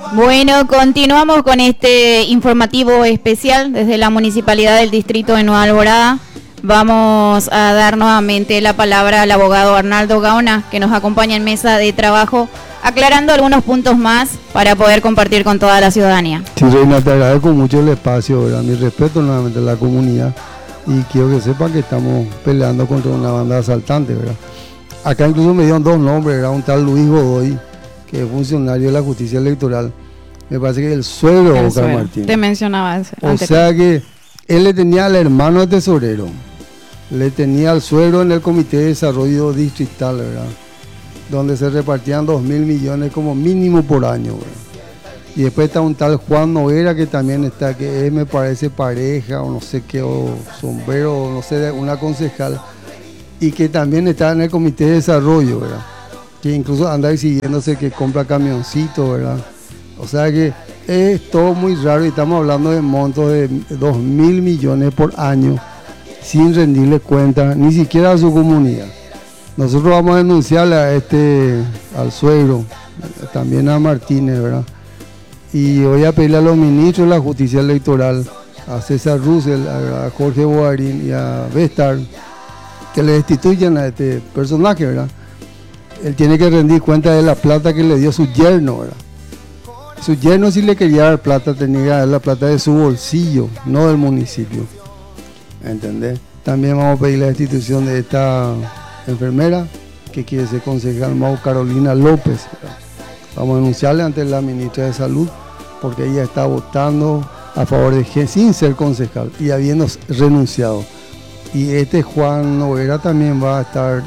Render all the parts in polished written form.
Bueno, continuamos con este informativo especial desde la Municipalidad del Distrito de Nueva Alborada. Vamos a dar nuevamente la palabra al abogado Arnaldo Gaona, que nos acompaña en mesa de trabajo, aclarando algunos puntos más para poder compartir con toda la ciudadanía. Sí, Reina, te agradezco mucho el espacio, ¿verdad? Mi respeto nuevamente a la comunidad y quiero que sepan que estamos peleando contra una banda de asaltantes, ¿verdad? Acá incluso me dieron dos nombres, era un tal Luis Godoy, que es funcionario de la justicia electoral. Me parece que es el suegro de Oscar Martínez. Te mencionaba ese. O sea que él le tenía al hermano de tesorero, le tenía al suegro en el Comité de Desarrollo Distrital, ¿verdad? Donde se repartían 2.000 millones como mínimo por año, ¿verdad? Y después está un tal Juan Noguera que también está, que es, me parece, pareja o no sé qué, o sombrero, o no sé, una concejal, y que también está en el Comité de Desarrollo, ¿verdad? Que incluso anda exigiéndose que compra camioncitos, ¿verdad? O sea que es todo muy raro y estamos hablando de montos de 2.000 millones por año sin rendirle cuenta ni siquiera a su comunidad. Nosotros vamos a denunciarle al suegro, también a Martínez, ¿verdad? Y voy a pedirle a los ministros de la justicia electoral, a César Russell, a Jorge Boarín y a Vestar, que le destituyan a este personaje, ¿verdad? Él tiene que rendir cuenta de la plata que le dio su yerno, ¿verdad? Su yerno, si le quería dar plata, tenía que dar la plata de su bolsillo, no del municipio. ¿Entendés? También vamos a pedir la destitución de esta enfermera que quiere ser concejal, Mau Carolina López, ¿verdad? Vamos a denunciarle ante la ministra de Salud porque ella está votando a favor de G sin ser concejal y habiendo renunciado. Y Juan Noguera también va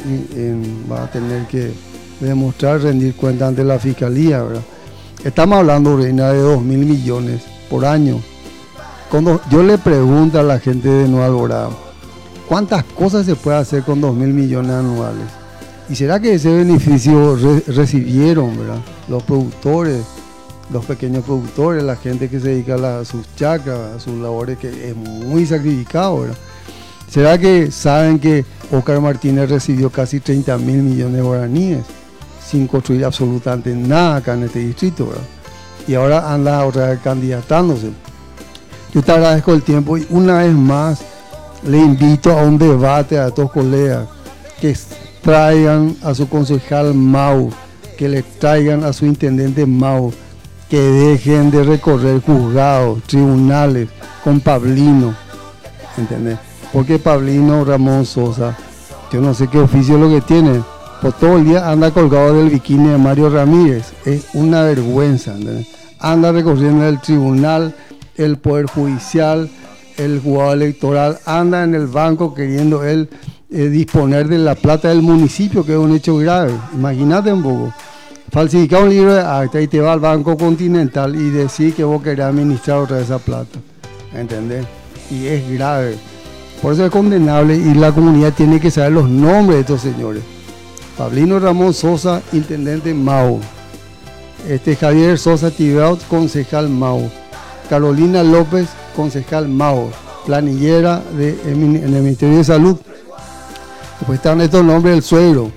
a tener que demostrar, rendir cuenta ante la fiscalía, ¿verdad? Estamos hablando, Reina, de 2.000 millones por año. Cuando yo le pregunto a la gente de Nueva Alborada, ¿cuántas cosas se puede hacer con 2.000 millones anuales? ¿Y será que ese beneficio recibieron, verdad? Los productores, los pequeños productores, la gente que se dedica a sus chacras, a sus labores, que es muy sacrificado, ¿verdad? ¿Será que saben que Oscar Martínez recibió casi 30.000 millones de guaraníes sin construir absolutamente nada acá en este distrito, ¿verdad? Y ahora anda otra vez candidatándose. Yo te agradezco el tiempo y una vez más le invito a un debate a estos colegas que traigan a su concejal Mau, que le traigan a su intendente Mau, que dejen de recorrer juzgados, tribunales con Pablino, ¿entendés? Porque Pablino Ramón Sosa, yo no sé qué oficio es lo que tiene, pues todo el día anda colgado del bikini de Mario Ramírez, es una vergüenza, ¿entendés? Anda recorriendo el tribunal, el poder judicial, el juzgado electoral, anda en el banco queriendo él disponer de la plata del municipio, que es un hecho grave. Imagínate un poco, falsificar un libro de acta y te va al Banco Continental y decir que vos querés administrar otra vez esa plata, ¿entendés? Y es grave, por eso es condenable y la comunidad tiene que saber los nombres de estos señores. Pablino Ramón Sosa, intendente Mau, Javier Sosa Tibaut, concejal Mau, Carolina López, concejal Mau, planillera en el Ministerio de Salud. Después están estos nombres del suegro,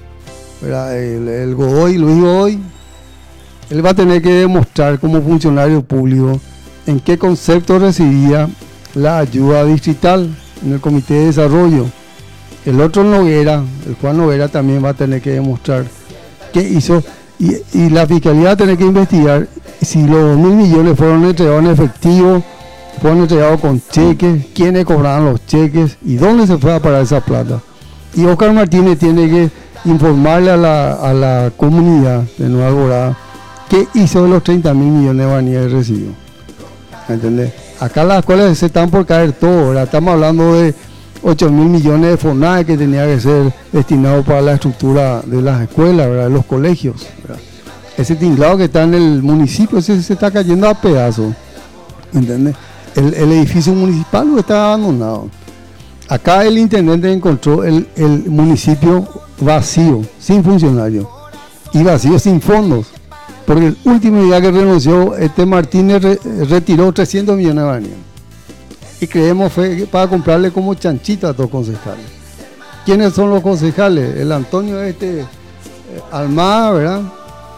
el Godoy, Luis Godoy. Él va a tener que demostrar como funcionario público en qué concepto recibía la ayuda distrital en el Comité de Desarrollo. El otro Noguera, el Juan Noguera, también va a tener que demostrar qué hizo y la fiscalía va a tener que investigar si los 2.000 millones fueron entregados en efectivo, fueron entregados con cheques, quiénes cobraban los cheques y dónde se fue a parar esa plata. Y Oscar Martínez tiene que informarle a la comunidad de Nueva Alborada qué hizo de los 30.000 millones de guaraníes que recibió. ¿Entendés? Acá las escuelas se están por caer todo, ¿verdad? Estamos hablando de 8.000 millones de FONAE que tenía que ser destinado para la estructura de las escuelas, ¿verdad? De los colegios, ¿verdad? Ese tinglado que está en el municipio se está cayendo a pedazos, ¿entendés? El edificio municipal está abandonado. Acá el intendente encontró el municipio vacío, sin funcionarios y vacío sin fondos, porque el último día que renunció Martínez retiró 300 millones de guaraníes. Y creemos fue para comprarle como chanchita a estos concejales. ¿Quiénes son los concejales? El Antonio Almada, ¿verdad?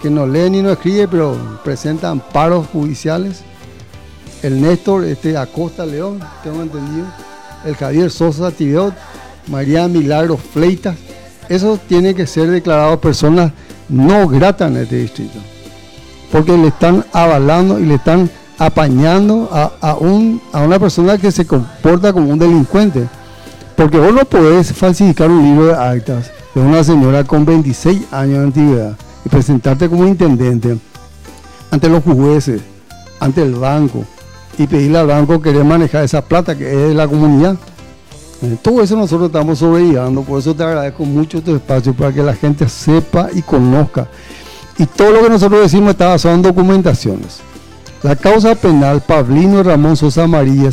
que no lee ni no escribe, pero presentan paros judiciales. El Néstor Acosta León, tengo entendido. El Javier Sosa Tibiot, María Milagro Fleitas. Eso tiene que ser declarado personas no gratas en este distrito. Porque le están avalando y le están apañando a una persona que se comporta como un delincuente. Porque vos no podés falsificar un libro de actas de una señora con 26 años de antigüedad y presentarte como intendente ante los jueces, ante el banco, y pedirle al banco querer manejar esa plata que es de la comunidad. Todo eso nosotros estamos sobrellevando, por eso te agradezco mucho tu espacio, para que la gente sepa y conozca. Y todo lo que nosotros decimos está basado en documentaciones. La causa penal Pablino Ramón Sosa Amarilla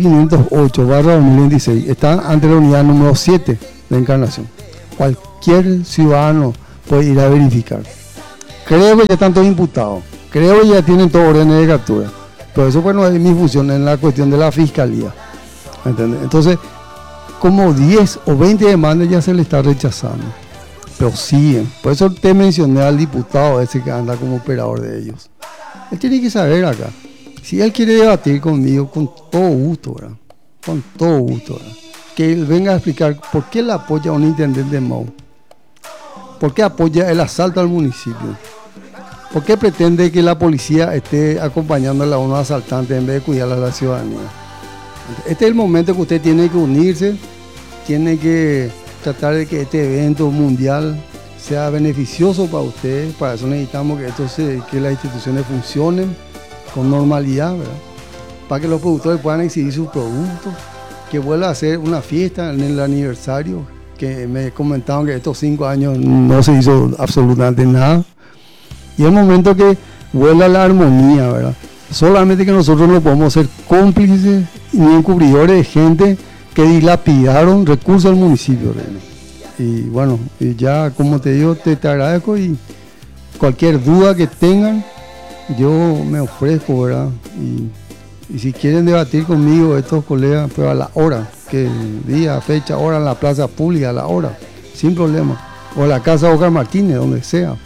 6508/2026 está ante la unidad número 7 de Encarnación. Cualquier ciudadano puede ir a verificar. Creo que ya están todos imputados, creo que ya tienen todos órdenes de captura, pero eso pues no es mi función en la cuestión de la fiscalía, ¿entiendes? Entonces, como 10 o 20 demandas ya se le está rechazando, pero siguen. Por eso te mencioné al diputado ese que anda como operador de ellos. Él tiene que saber acá, si él quiere debatir conmigo, con todo gusto, ¿verdad? Con todo gusto, ¿verdad? Que él venga a explicar por qué le apoya a un intendente de Mau, por qué apoya el asalto al municipio, por qué pretende que la policía esté acompañándola a unos asaltantes en vez de cuidar a la ciudadanía. Este es el momento que usted tiene que unirse, tiene que tratar de que este evento mundial sea beneficioso para ustedes. Para eso necesitamos que las instituciones funcionen con normalidad, ¿verdad? Para que los productores puedan exhibir sus productos, que vuelva a hacer una fiesta en el aniversario, que me comentaron que estos 5 años no se hizo absolutamente nada. Y es el momento que vuelva la armonía, ¿verdad? Solamente que nosotros no podemos ser cómplices ni encubridores de gente que dilapidaron recursos del municipio, ¿verdad? Y bueno, y ya como te digo, te agradezco, y cualquier duda que tengan, yo me ofrezco, ¿verdad? Y si quieren debatir conmigo estos colegas, pues a la hora, que día, fecha, hora, en la plaza pública, a la hora, sin problema, o en la casa Oscar Martínez, donde sea.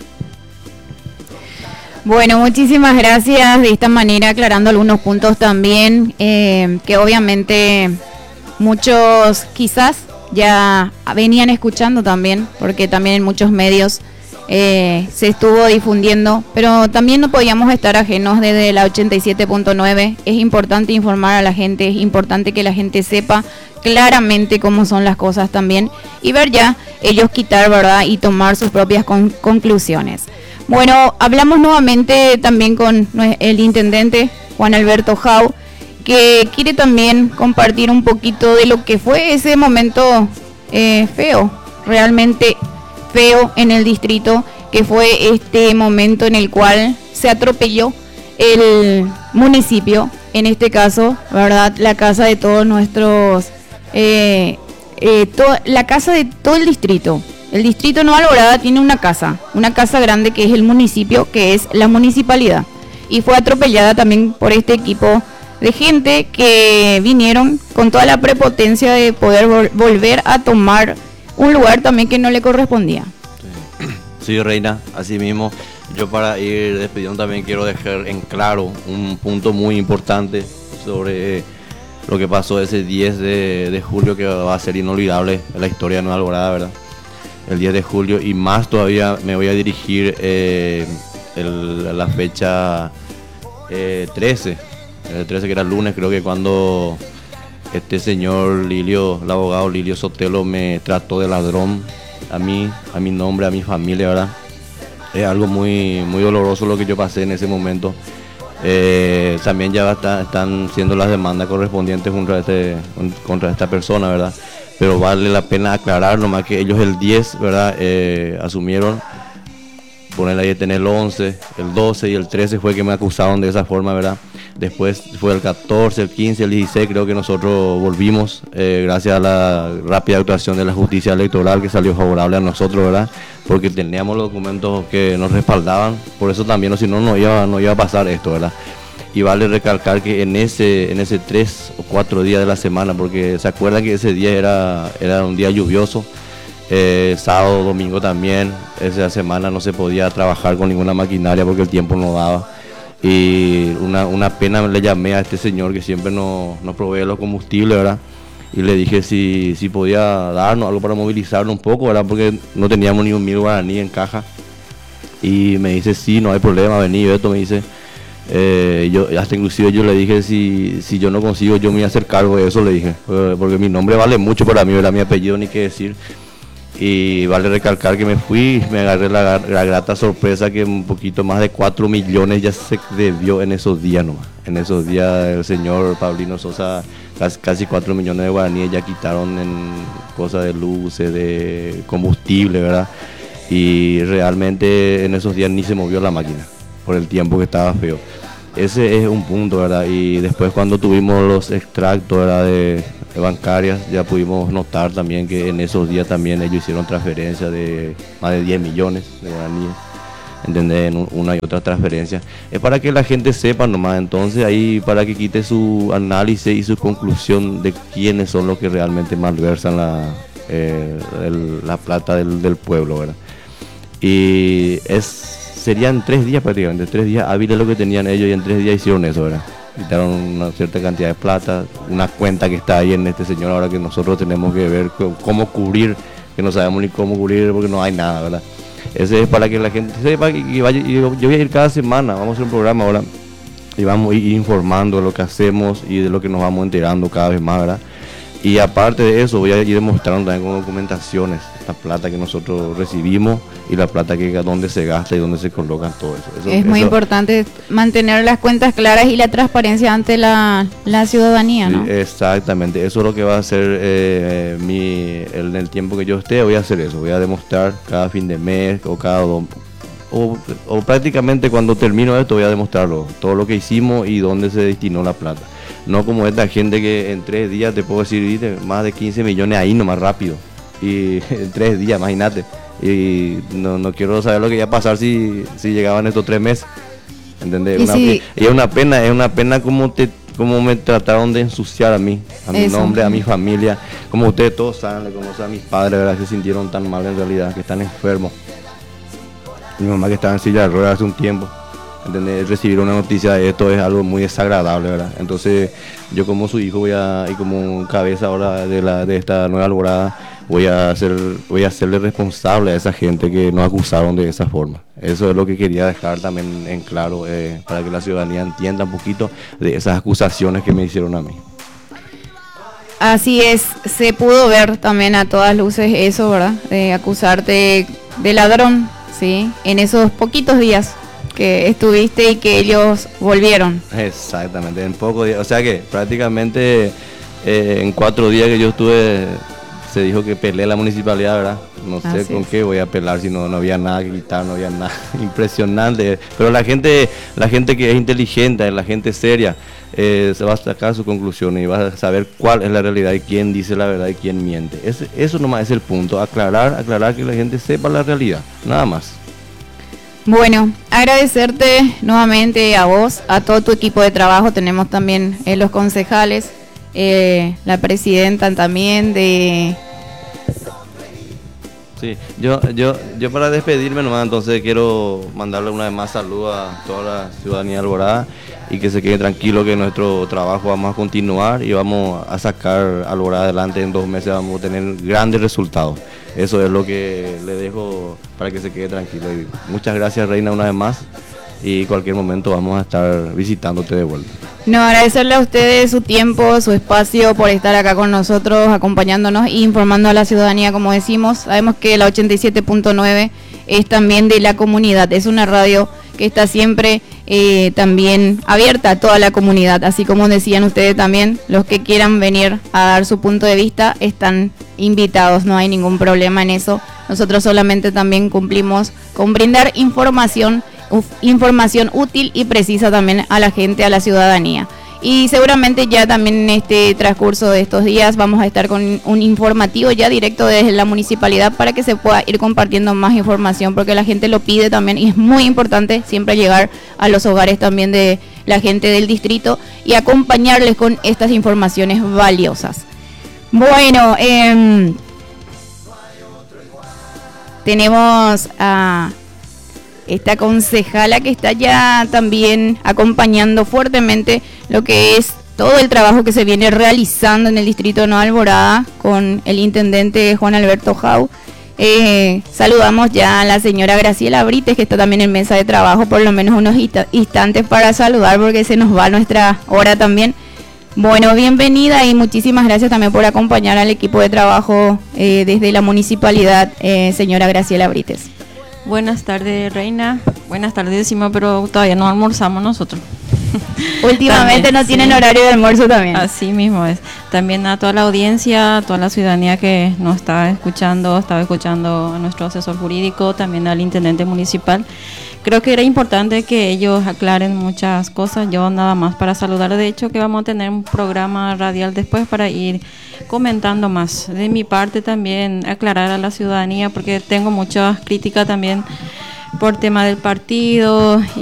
Bueno, muchísimas gracias. De esta manera aclarando algunos puntos también, que obviamente muchos quizás ya venían escuchando también, porque también en muchos medios se estuvo difundiendo, pero también no podíamos estar ajenos desde la 87.9. Es importante informar a la gente, es importante que la gente sepa claramente cómo son las cosas también, y ver ya ellos quitar, ¿verdad?, y tomar sus propias conclusiones. Bueno, hablamos nuevamente también con el intendente Juan Alberto Jau, que quiere también compartir un poquito de lo que fue ese momento feo, realmente feo en el distrito, que fue este momento en el cual se atropelló el municipio, en este caso, ¿verdad?, la casa de todos nuestros, la casa de todo el distrito. El distrito de Nueva Alborada tiene una casa grande que es el municipio, que es la municipalidad, y fue atropellada también por este equipo de gente que vinieron con toda la prepotencia de poder volver a tomar un lugar también que no le correspondía. Sí, Reina, así mismo. Yo, para ir despidiendo, también quiero dejar en claro un punto muy importante sobre lo que pasó ese 10 de julio, que va a ser inolvidable en la historia de Nueva Alborada, ¿verdad? El 10 de julio, y más todavía me voy a dirigir la fecha 13, el 13, que era el lunes, creo que, cuando este señor Lilio, el abogado Lilio Sotelo, me trató de ladrón a mí, a mi nombre, a mi familia, ¿verdad? Es algo muy, muy doloroso lo que yo pasé en ese momento. También ya están siendo las demandas correspondientes contra esta persona, ¿verdad? Pero vale la pena aclarar nomás que ellos el 10, ¿verdad?, asumieron ponerle ahí de tener el 11, el 12 y el 13 fue que me acusaron de esa forma, ¿verdad? Después fue el 14, el 15, el 16, creo que nosotros volvimos, gracias a la rápida actuación de la justicia electoral, que salió favorable a nosotros, ¿verdad? Porque teníamos los documentos que nos respaldaban, por eso también, o si no, no iba a pasar esto, ¿verdad? Y vale recalcar que en ese 3 o 4 días de la semana, porque se acuerdan que ese día era un día lluvioso, Sábado, domingo también. Esa semana no se podía trabajar con ninguna maquinaria porque el tiempo no daba. Y una pena le llamé a este señor que siempre nos provee los combustibles, ¿verdad? Y le dije si podía darnos algo para movilizarnos un poco, ¿verdad? Porque no teníamos ni 1.000 guaraní en caja. Y me dice, sí, no hay problema, vení, esto me dice. Yo hasta inclusive yo le dije si yo no consigo, yo me voy a hacer cargo de eso, le dije. Porque mi nombre vale mucho para mí, ¿verdad? Mi apellido ni qué decir. Y vale recalcar que me fui, me agarré la grata sorpresa que un poquito más de 4 millones ya se debió en esos días nomás. En esos días el señor Paulino Sosa, casi 4 millones de guaraníes ya quitaron en cosas de luces, de combustible, ¿verdad? Y realmente en esos días ni se movió la máquina por el tiempo que estaba feo. Ese es un punto, ¿verdad? Y después cuando tuvimos los extractos, ¿verdad?, de bancarias, ya pudimos notar también que en esos días también ellos hicieron transferencias de más de 10 millones de guaraníes, ¿entendés? En una y otra transferencia. Es para que la gente sepa nomás, entonces ahí para que quite su análisis y su conclusión de quiénes son los que realmente malversan la plata del pueblo, ¿verdad? Y serían 3 días prácticamente, 3 días hábiles lo que tenían ellos y en 3 días hicieron eso, ¿verdad? Quitaron una cierta cantidad de plata, una cuenta que está ahí en este señor ahora que nosotros tenemos que ver cómo cubrir, que no sabemos ni cómo cubrir porque no hay nada, ¿verdad? Ese es para que la gente sepa que vaya, yo voy a ir cada semana, vamos a hacer un programa ahora y vamos a ir informando de lo que hacemos y de lo que nos vamos enterando cada vez más, ¿verdad? Y aparte de eso voy a ir demostrando también con documentaciones la plata que nosotros recibimos y la plata que dónde se gasta y dónde se colocan todo eso. Es muy importante mantener las cuentas claras y la transparencia ante la ciudadanía, ¿no? Sí, exactamente, eso es lo que va a hacer en el tiempo que yo esté, voy a hacer eso, voy a demostrar cada fin de mes o o prácticamente cuando termino esto voy a demostrarlo, todo lo que hicimos y dónde se destinó la plata. No como esta gente que en 3 días te puedo decir, ¿viste?, más de 15 millones ahí nomás rápido. Y en 3 días, imagínate. Y no quiero saber lo que iba a pasar si llegaban estos 3 meses. ¿Entendés? Y es una pena como me trataron de ensuciar a mí, a mi nombre, a mi familia. Como ustedes todos saben, le conocen a mis padres, ¿verdad?, que se sintieron tan mal en realidad, que están enfermos. Mi mamá que estaba en silla de ruedas hace un tiempo. ¿Entendés? Recibir una noticia de esto es algo muy desagradable, ¿verdad? Entonces yo como su hijo y como cabeza ahora de esta nueva Alborada voy a hacerle responsable a esa gente que nos acusaron de esa forma. Eso es lo que quería dejar también en claro, para que la ciudadanía entienda un poquito de esas acusaciones que me hicieron a mí. Así es, se pudo ver también a todas luces eso, ¿verdad? De acusarte de ladrón, ¿sí? En esos poquitos días que estuviste y que ellos volvieron. Exactamente, en pocos días, o sea que prácticamente en 4 días que yo estuve, se dijo que peleé la municipalidad, ¿verdad? No sé con qué voy a pelear si no había nada que quitar, no había nada impresionante, pero la gente que es inteligente, la gente seria, se va a sacar sus conclusiones y va a saber cuál es la realidad y quién dice la verdad y quién miente. Eso nomás es el punto, aclarar que la gente sepa la realidad, nada más. Bueno, agradecerte nuevamente a vos, a todo tu equipo de trabajo. Tenemos también los concejales, la presidenta también de... Sí, yo para despedirme nomás, entonces quiero mandarle una vez más saludos a toda la ciudadanía Alborada y que se quede tranquilo que nuestro trabajo vamos a continuar y vamos a sacar Alborada adelante. En 2 meses vamos a tener grandes resultados. Eso es lo que le dejo para que se quede tranquilo. Y muchas gracias, Reina, una vez más, y cualquier momento vamos a estar visitándote de vuelta. No, agradecerle a ustedes su tiempo, su espacio, por estar acá con nosotros, acompañándonos e informando a la ciudadanía, como decimos. Sabemos que la 87.9 es también de la comunidad, es una radio que está siempre también abierta a toda la comunidad, así como decían ustedes también, los que quieran venir a dar su punto de vista están invitados, no hay ningún problema en eso. Nosotros solamente también cumplimos con brindar información útil y precisa también a la gente, a la ciudadanía. Y seguramente ya también en este transcurso de estos días vamos a estar con un informativo ya directo desde la municipalidad para que se pueda ir compartiendo más información, porque la gente lo pide también y es muy importante siempre llegar a los hogares también de la gente del distrito y acompañarles con estas informaciones valiosas. Bueno, tenemos a esta concejala que está ya también acompañando fuertemente lo que es todo el trabajo que se viene realizando en el distrito de Nueva Alborada con el intendente Juan Alberto Jau. Saludamos ya a la señora Graciela Brites, que está también en mesa de trabajo, por lo menos unos instantes para saludar porque se nos va nuestra hora también. Bueno, bienvenida y muchísimas gracias también por acompañar al equipo de trabajo desde la municipalidad, señora Graciela Brites. Buenas tardes, Reina. Buenas tardes, decimos, pero todavía no almorzamos nosotros. Últimamente también, no tienen horario de almuerzo también. Así mismo es. También a toda la audiencia, a toda la ciudadanía que nos estaba escuchando a nuestro asesor jurídico, también al intendente municipal. Creo que era importante que ellos aclaren muchas cosas. Yo nada más para saludar. De hecho, que vamos a tener un programa radial después para ir comentando más. De mi parte también aclarar a la ciudadanía, porque tengo muchas críticas también por tema del partido